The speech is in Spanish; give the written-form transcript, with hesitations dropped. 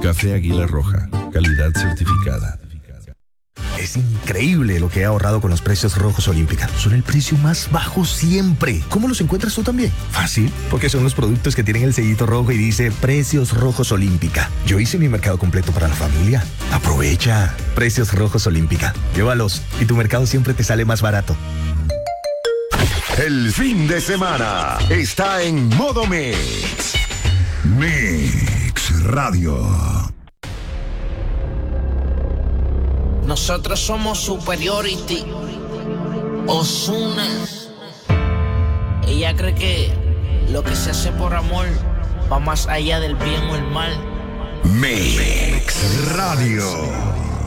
Café Águila Roja, calidad certificada. Es increíble lo que he ahorrado con los precios rojos Olímpica. Son el precio más bajo siempre. ¿Cómo los encuentras tú también? Fácil, porque son los productos que tienen el sellito rojo y dice Precios Rojos Olímpica. Yo hice mi mercado completo para la familia. Aprovecha. Precios Rojos Olímpica. Llévalos y tu mercado siempre te sale más barato. El fin de semana está en modo Mix. Mix Radio. Nosotros somos Superiority. Ozuna. Ella cree que lo que se hace por amor va más allá del bien o el mal. Mix Radio.